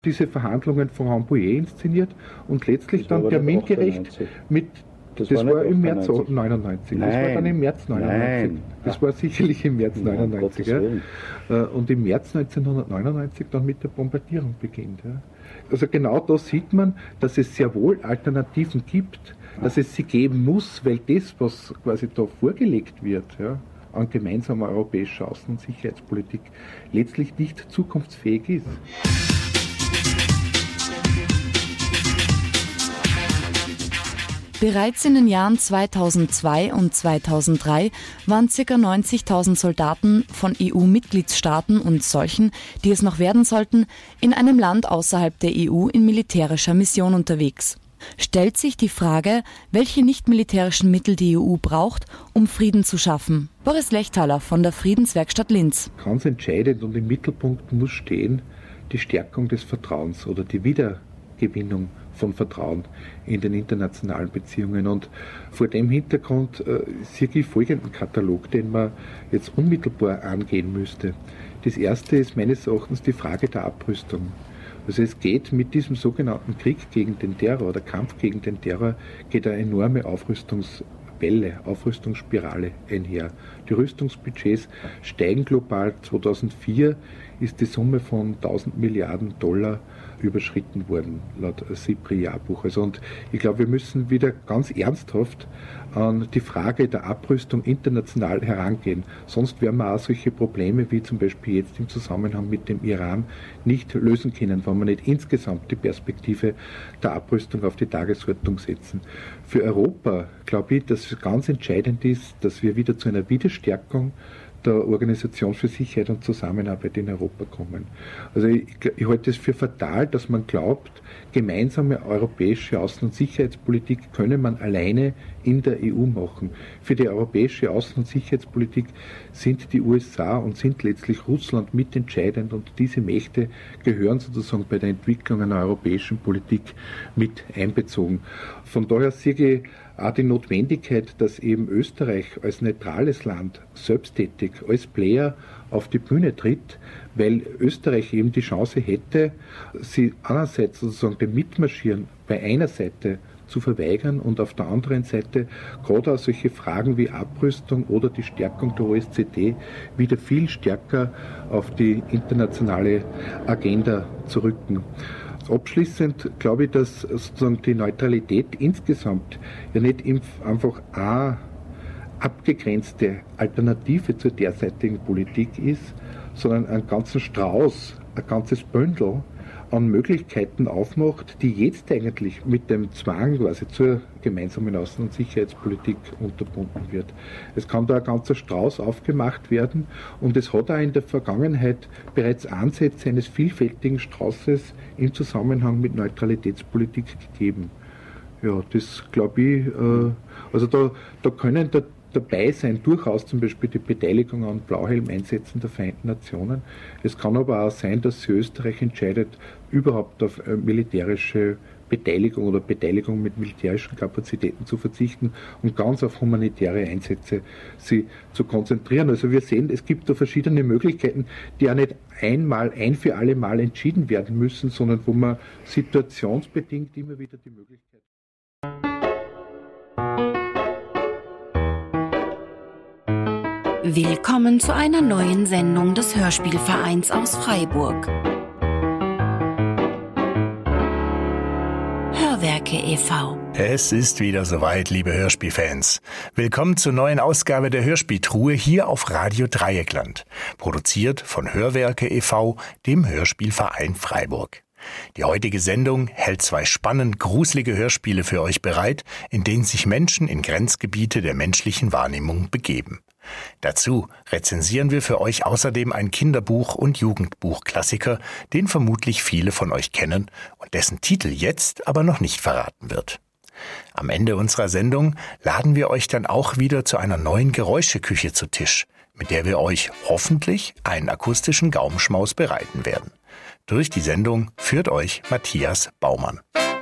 diese Verhandlungen von Rambouillet inszeniert und letztlich dann termingerecht mit... Das war im März 99. Nein. Das war dann im März 99. Nein. Das war sicherlich im März 99. Ja. Und im März 1999 dann mit der Bombardierung beginnt. Ja. Also genau da sieht man, dass es sehr wohl Alternativen gibt, dass es sie geben muss, weil das, was quasi da vorgelegt wird, ja, an gemeinsamer europäischer Außen- und Sicherheitspolitik, letztlich nicht zukunftsfähig ist. Bereits in den Jahren 2002 und 2003 waren ca. 90.000 Soldaten von EU-Mitgliedstaaten und solchen, die es noch werden sollten, in einem Land außerhalb der EU in militärischer Mission unterwegs. Stellt sich die Frage, welche nicht-militärischen Mittel die EU braucht, um Frieden zu schaffen. Boris Lechtaler von der Friedenswerkstatt Linz. Ganz entscheidend und im Mittelpunkt muss stehen die Stärkung des Vertrauens oder die Wiedergewinnung von Vertrauen in den internationalen Beziehungen. Und vor dem Hintergrund sehe ich folgenden Katalog, den man jetzt unmittelbar angehen müsste. Das erste ist meines Erachtens die Frage der Abrüstung. Also es geht mit diesem sogenannten Krieg gegen den Terror oder Kampf gegen den Terror geht eine enorme Aufrüstungsspirale einher. Die Rüstungsbudgets steigen global. 2004 ist die Summe von 1000 Milliarden Dollar überschritten worden, laut SIPRI-Jahrbuch. Also, und ich glaube, wir müssen wieder ganz ernsthaft an die Frage der Abrüstung international herangehen. Sonst werden wir auch solche Probleme wie zum Beispiel jetzt im Zusammenhang mit dem Iran nicht lösen können, wenn wir nicht insgesamt die Perspektive der Abrüstung auf die Tagesordnung setzen. Für Europa glaube ich, dass es ganz entscheidend ist, dass wir wieder zu einer Wiederstärkung der Organisation für Sicherheit und Zusammenarbeit in Europa kommen. Also ich halte es für fatal, dass man glaubt, gemeinsame europäische Außen- und Sicherheitspolitik könne man alleine in der EU machen. Für die europäische Außen- und Sicherheitspolitik sind die USA und sind letztlich Russland mitentscheidend und diese Mächte gehören sozusagen bei der Entwicklung einer europäischen Politik mit einbezogen. Von daher sehe ich auch die Notwendigkeit, dass eben Österreich als neutrales Land selbsttätig, als Player auf die Bühne tritt, weil Österreich eben die Chance hätte, sie einerseits sozusagen dem Mitmarschieren bei einer Seite zu verweigern und auf der anderen Seite gerade auch solche Fragen wie Abrüstung oder die Stärkung der OSZE wieder viel stärker auf die internationale Agenda zu rücken. Abschließend glaube ich, dass sozusagen die Neutralität insgesamt ja nicht einfach eine abgegrenzte Alternative zur derzeitigen Politik ist, sondern einen ganzen Strauß, ein ganzes Bündel an Möglichkeiten aufmacht, die jetzt eigentlich mit dem Zwang quasi zur gemeinsamen Außen- und Sicherheitspolitik unterbunden wird. Es kann da ein ganzer Strauß aufgemacht werden und es hat auch in der Vergangenheit bereits Ansätze eines vielfältigen Straußes im Zusammenhang mit Neutralitätspolitik gegeben. Ja, das glaube ich, also da können dabei sein, durchaus zum Beispiel die Beteiligung an Blauhelm-Einsätzen der Vereinten Nationen. Es kann aber auch sein, dass sich Österreich entscheidet, überhaupt auf militärische Beteiligung oder Beteiligung mit militärischen Kapazitäten zu verzichten und ganz auf humanitäre Einsätze sie zu konzentrieren. Also wir sehen, es gibt da verschiedene Möglichkeiten, die ja nicht ein für alle Mal entschieden werden müssen, sondern wo man situationsbedingt immer wieder die Möglichkeit Willkommen zu einer neuen Sendung des Hörspielvereins aus Freiburg. Hörwerke e.V. Es ist wieder soweit, liebe Hörspielfans. Willkommen zur neuen Ausgabe der Hörspieltruhe hier auf Radio Dreieckland. Produziert von Hörwerke e.V., dem Hörspielverein Freiburg. Die heutige Sendung hält 2 spannend gruselige Hörspiele für euch bereit, in denen sich Menschen in Grenzgebiete der menschlichen Wahrnehmung begeben. Dazu rezensieren wir für euch außerdem ein Kinderbuch- und Jugendbuchklassiker, den vermutlich viele von euch kennen und dessen Titel jetzt aber noch nicht verraten wird. Am Ende unserer Sendung laden wir euch dann auch wieder zu einer neuen Geräuscheküche zu Tisch, mit der wir euch hoffentlich einen akustischen Gaumenschmaus bereiten werden. Durch die Sendung führt euch Matthias Baumann.